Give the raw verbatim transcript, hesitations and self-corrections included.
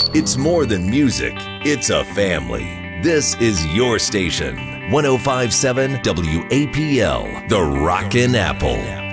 It's more than music, it's a family. This is your station, one oh five point seven W A P L, The Rockin' Apple.